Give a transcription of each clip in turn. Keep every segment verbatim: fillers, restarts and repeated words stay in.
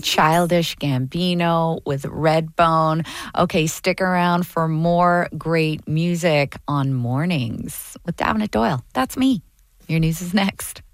Childish Gambino with Redbone. Okay, stick around for more great music on Mornings with Davenant Doyle. That's me. Your news is next.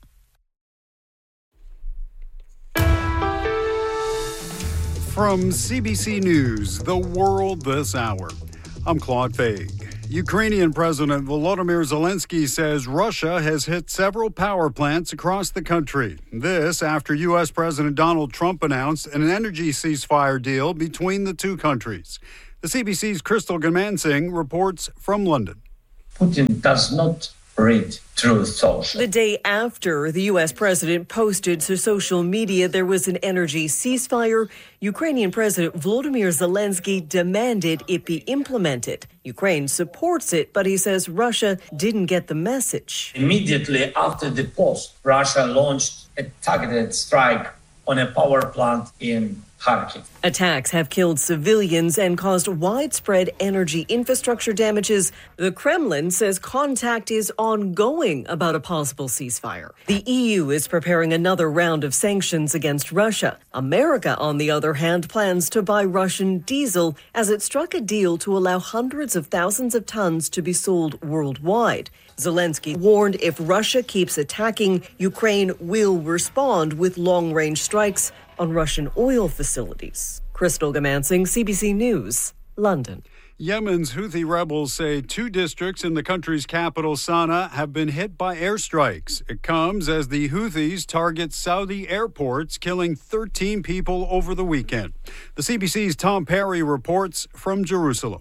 From C B C News, The World This Hour, I'm Claude Faig. Ukrainian President Volodymyr Zelensky says Russia has hit several power plants across the country. This after U S. President Donald Trump announced an energy ceasefire deal between the two countries. The C B C's Crystal Gamansing reports from London. Putin does not read Truth Social. The day after the U S president posted to social media there was an energy ceasefire, Ukrainian President Volodymyr Zelensky demanded it be implemented. Ukraine supports it, but he says Russia didn't get the message. Immediately after the post, Russia launched a targeted strike on a power plant in Kharkiv. Attacks have killed civilians and caused widespread energy infrastructure damages. The Kremlin says contact is ongoing about a possible ceasefire. The E U is preparing another round of sanctions against Russia. America, on the other hand, plans to buy Russian diesel as it struck a deal to allow hundreds of thousands of tons to be sold worldwide. Zelensky warned if Russia keeps attacking, Ukraine will respond with long-range strikes on Russian oil facilities. Crystal Gamansing, C B C News, London. Yemen's Houthi rebels say two districts in the country's capital, Sana'a, have been hit by airstrikes. It comes as the Houthis target Saudi airports, killing thirteen people over the weekend. The C B C's Tom Perry reports from Jerusalem.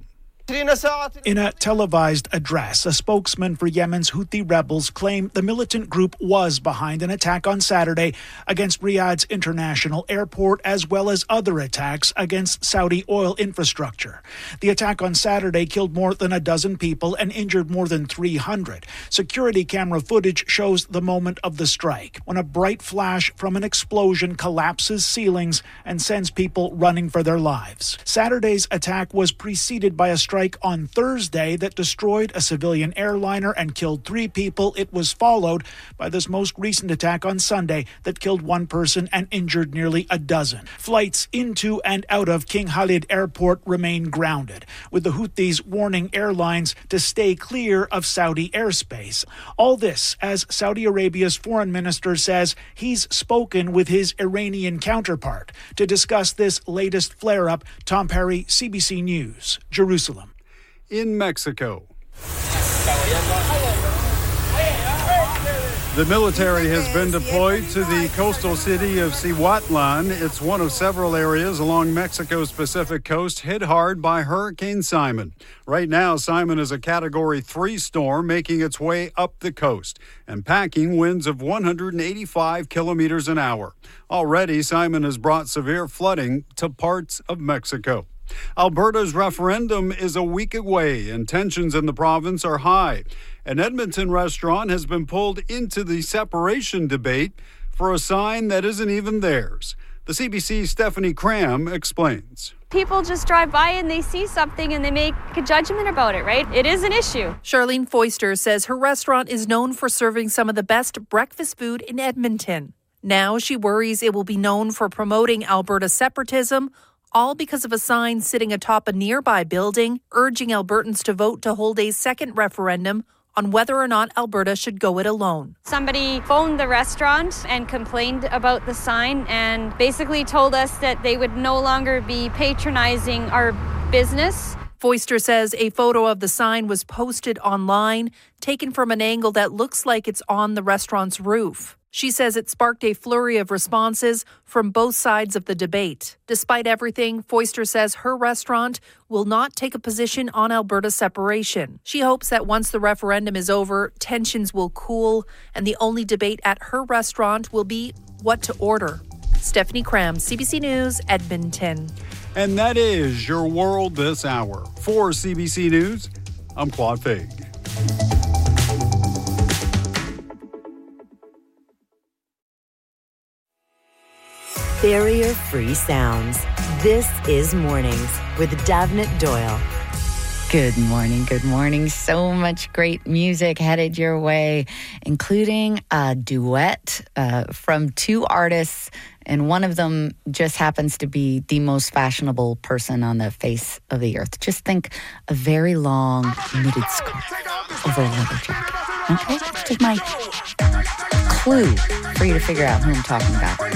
In a televised address, a spokesman for Yemen's Houthi rebels claimed the militant group was behind an attack on Saturday against Riyadh's international airport, as well as other attacks against Saudi oil infrastructure. The attack on Saturday killed more than a dozen people and injured more than three hundred. Security camera footage shows the moment of the strike, when a bright flash from an explosion collapses ceilings and sends people running for their lives. Saturday's attack was preceded by a strike on Thursday that destroyed a civilian airliner and killed three people. It was followed by this most recent attack on Sunday that killed one person and injured nearly a dozen. Flights into and out of King Khalid Airport remain grounded, with the Houthis warning airlines to stay clear of Saudi airspace. All this as Saudi Arabia's foreign minister says he's spoken with his Iranian counterpart. To discuss this latest flare-up, Tom Perry, C B C News, Jerusalem. In Mexico, the military has been deployed to the coastal city of Cihuatlan. It's one of several areas along Mexico's Pacific coast hit hard by Hurricane Simon. Right now, Simon is a Category three storm making its way up the coast and packing winds of one hundred eighty-five kilometers an hour. Already, Simon has brought severe flooding to parts of Mexico. Alberta's referendum is a week away and tensions in the province are high. An Edmonton restaurant has been pulled into the separation debate for a sign that isn't even theirs. The C B C's Stephanie Cram explains. People just drive by and they see something and they make a judgment about it, right? It is an issue. Charlene Foister says her restaurant is known for serving some of the best breakfast food in Edmonton. Now she worries it will be known for promoting Alberta separatism, all because of a sign sitting atop a nearby building urging Albertans to vote to hold a second referendum on whether or not Alberta should go it alone. Somebody phoned the restaurant and complained about the sign and basically told us that they would no longer be patronizing our business. Foister says a photo of the sign was posted online, taken from an angle that looks like it's on the restaurant's roof. She says it sparked a flurry of responses from both sides of the debate. Despite everything, Foister says her restaurant will not take a position on Alberta separation. She hopes that once the referendum is over, tensions will cool, and the only debate at her restaurant will be what to order. Stephanie Cram, C B C News, Edmonton. And that is your world this hour. For C B C News, I'm Claude Faig. Barrier-free sounds. This is Mornings with Davenant Doyle. Good morning, good morning. So much great music headed your way, including a duet uh, from two artists And one of them just happens to be the most fashionable person on the face of the earth. Just think a very long knitted scarf over a leather jacket. Okay? That's just my clue for you to figure out who I'm talking about.